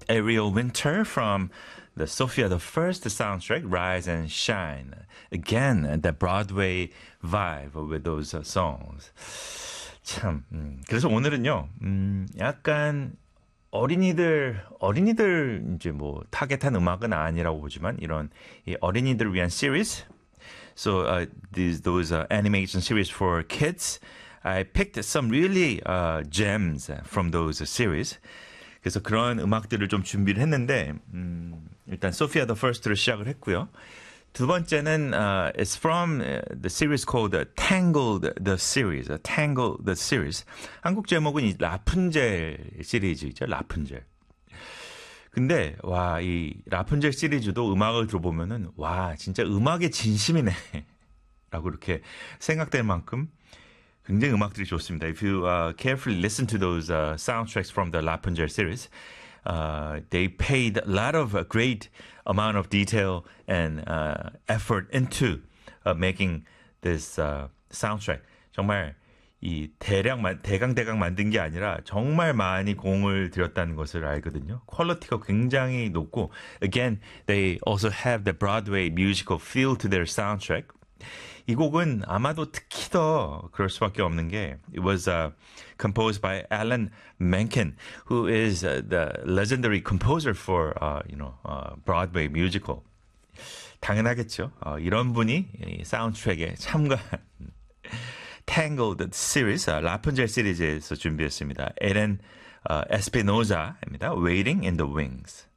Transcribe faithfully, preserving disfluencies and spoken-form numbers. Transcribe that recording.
Ariel Winter from the Sophia the First soundtrack, Rise and Shine. Again, the Broadway vibe with those uh, songs. 참, 음, 그래서 오늘은요, 음, 약간 어린이들, 어린이들 이제 뭐 타겟한 음악은 아니라고 보지만 이런 이 어린이들을 위한 series. So uh, these those uh, animation series for kids. I picked some really uh, gems from those series. 그래서 그런 음악들을 좀 준비를 했는데 음, 일단 Sophia the First로 시작을 했고요. 두 번째는 uh, it's from the series called Tangled the series. Tangled the series. 한국 제목은 이 라푼젤 시리즈죠. 라푼젤. 근데 와, 이 라푼젤 시리즈도 음악을 들어보면은 와, 진짜 음악의 진심이네. 라고 이렇게 생각될 만큼 굉장히 음악들이 좋습니다. If you uh, carefully listen to those uh, soundtracks from the Rapunzel series, uh, they paid a lot of uh, great amount of detail and uh, effort into uh, making this uh, soundtrack. 정말 이 대량 대강 대강 만든 게 아니라 정말 많이 공을 들였다는 것을 알거든요. 퀄리티가 굉장히 높고, again, they also have the Broadway musical feel to their soundtrack. 이 곡은 아마도 특히 더 그럴 수밖에 없는 게 it was uh, composed by Alan Menken, who is uh, the legendary composer for uh, you know uh, Broadway musical. 당연하겠죠. 어, 이런 분이 이 사운드트랙에 참가한 Tangled series, uh, 라푼젤 시리즈에서 준비했습니다. 에렌 uh, 에스피노자입니다. Waiting in the Wings.